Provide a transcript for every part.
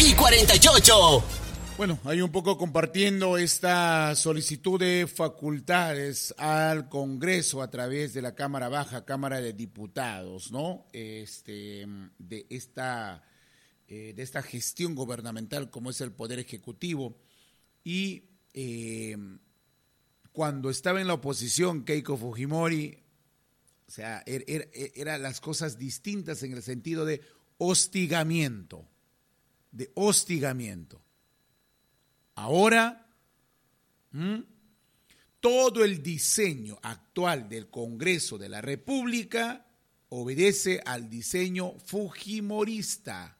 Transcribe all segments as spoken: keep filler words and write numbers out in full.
y cuarenta y ocho. Bueno, hay un poco compartiendo esta solicitud de facultades al Congreso a través de la Cámara Baja, Cámara de Diputados, ¿no? Este, de esta, eh, de esta gestión gubernamental como es el Poder Ejecutivo. Y eh, cuando estaba en la oposición, Keiko Fujimori, o sea, eran er, er, era las cosas distintas en el sentido de hostigamiento, de hostigamiento. Ahora, ¿m? todo el diseño actual del Congreso de la República obedece al diseño fujimorista.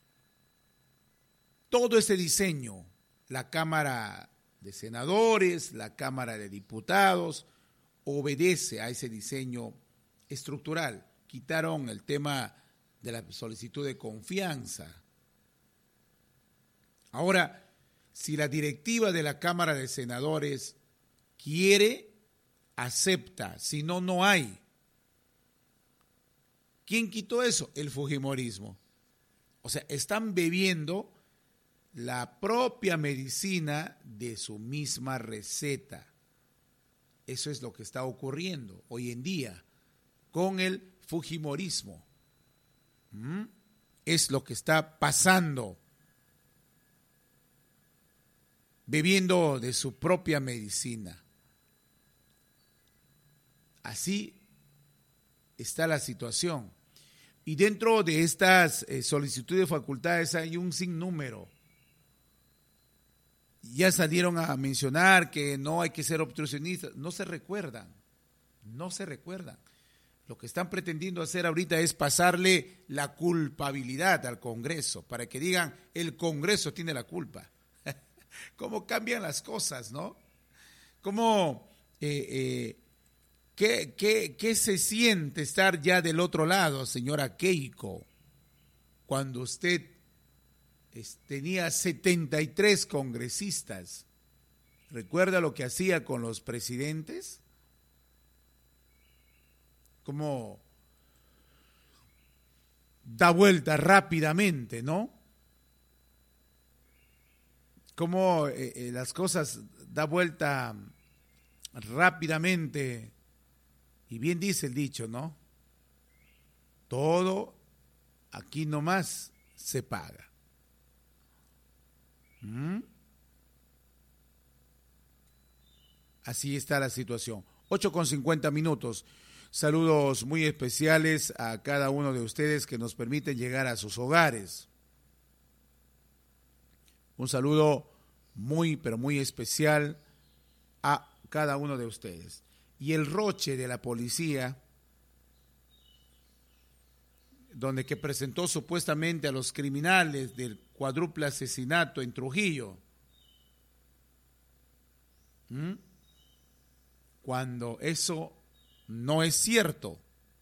Todo ese diseño, la Cámara de Senadores, la Cámara de Diputados, obedece a ese diseño estructural. Quitaron el tema de la solicitud de confianza. Ahora, si la directiva de la Cámara de Senadores quiere, acepta, si no, no hay. ¿Quién quitó eso? El fujimorismo. O sea, están bebiendo la propia medicina de su misma receta. Eso es lo que está ocurriendo hoy en día con el fujimorismo. ¿Mm? Es lo que está pasando. Bebiendo de su propia medicina. Así está la situación. Y dentro de estas eh, solicitudes de facultades hay un sinnúmero. Ya salieron a mencionar que no hay que ser obstruccionistas. No se recuerdan, no se recuerdan. Lo que están pretendiendo hacer ahorita es pasarle la culpabilidad al Congreso, para que digan, el Congreso tiene la culpa. ¿Cómo cambian las cosas, no? ¿Cómo, eh, eh, qué, qué, qué se siente estar ya del otro lado, señora Keiko, cuando usted es, tenía setenta y tres congresistas? ¿Recuerda lo que hacía con los presidentes? ¿Cómo da vuelta rápidamente, no? Cómo eh, eh, las cosas da vuelta rápidamente, y bien dice el dicho, ¿no? Todo aquí nomás se paga. ¿Mm? Así está la situación. ocho con cincuenta minutos. Saludos muy especiales a cada uno de ustedes que nos permiten llegar a sus hogares. Un saludo muy, pero muy especial a cada uno de ustedes. Y el roche de la policía, donde que presentó supuestamente a los criminales del cuádruple asesinato en Trujillo, ¿Mm? cuando eso no es cierto.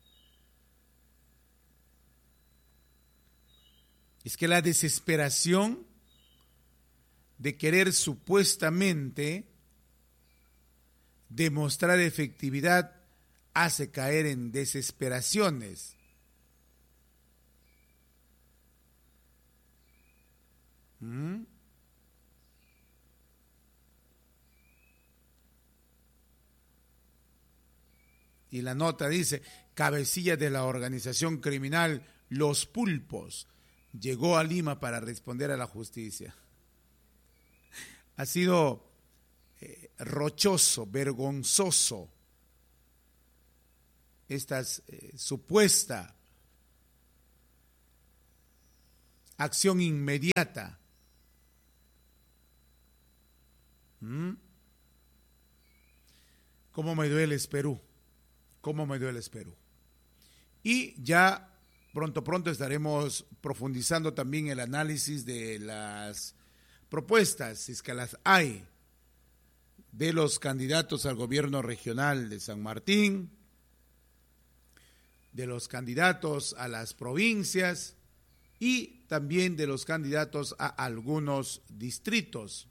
Es que la desesperación de querer supuestamente demostrar efectividad hace caer en desesperaciones. ¿Mm? Y la nota dice, cabecilla de la organización criminal Los Pulpos llegó a Lima para responder a la justicia. Ha sido eh, rochoso, vergonzoso, esta eh, supuesta acción inmediata. ¿Mm? ¿Cómo me duele Perú? ¿Cómo me duele Perú? Y ya pronto, pronto estaremos profundizando también el análisis de las propuestas, si es que las hay, de los candidatos al gobierno regional de San Martín, de los candidatos a las provincias y también de los candidatos a algunos distritos.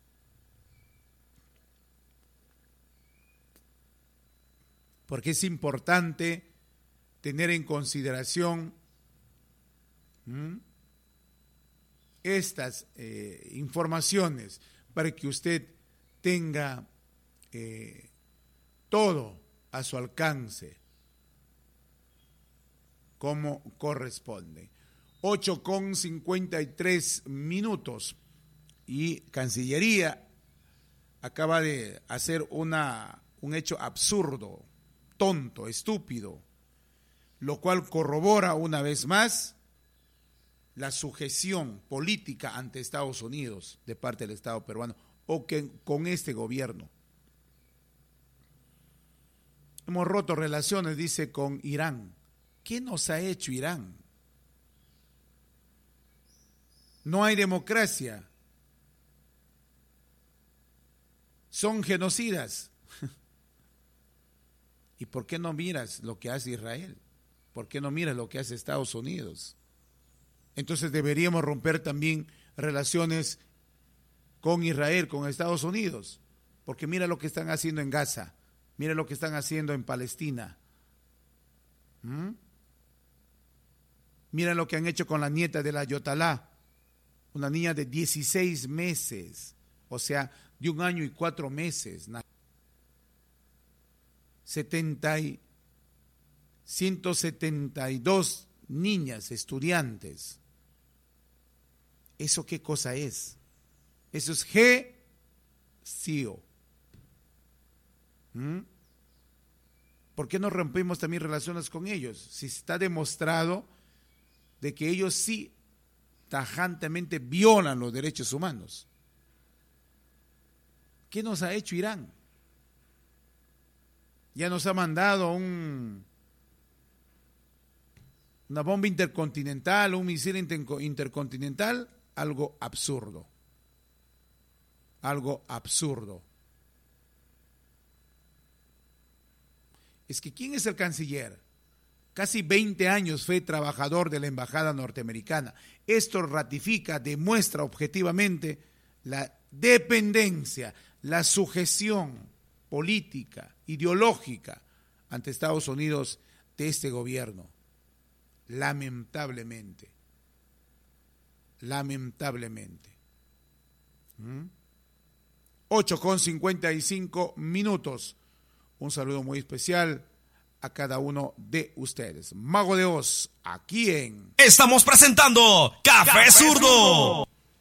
Porque es importante tener en consideración ¿m? estas eh, informaciones para que usted tenga eh, todo a su alcance como corresponde. ocho con cincuenta y tres minutos y Cancillería acaba de hacer una, un hecho absurdo, tonto, estúpido, lo cual corrobora una vez más la sujeción política ante Estados Unidos de parte del Estado peruano o que con este gobierno. Hemos roto relaciones, dice, con Irán. ¿Qué nos ha hecho Irán? No hay democracia. Son genocidas. ¿Y por qué no miras lo que hace Israel? ¿Por qué no miras lo que hace Estados Unidos? Entonces deberíamos romper también relaciones con Israel, con Estados Unidos, porque mira lo que están haciendo en Gaza, mira lo que están haciendo en Palestina. ¿Mm? Mira lo que han hecho con la nieta de la Yotalá, una niña de dieciséis meses, o sea, de un año y cuatro meses. setenta y, ciento setenta y dos niñas, estudiantes. ¿Eso qué cosa es? Eso es G-C-I-O. ¿Mm? ¿Por qué no rompemos también relaciones con ellos? Si está demostrado de que ellos sí tajantemente violan los derechos humanos. ¿Qué nos ha hecho Irán? Ya nos ha mandado un, una bomba intercontinental, un misil intercontinental, algo absurdo. Algo absurdo. Es que ¿quién es el canciller? Casi veinte años fue trabajador de la embajada norteamericana. Esto ratifica, demuestra objetivamente la dependencia, la sujeción política, ideológica ante Estados Unidos de este gobierno. Lamentablemente. Lamentablemente. ¿Mm? ocho con cincuenta y cinco minutos. Un saludo muy especial a cada uno de ustedes. Mago de Oz, aquí en... Estamos presentando Café, Café Zurdo.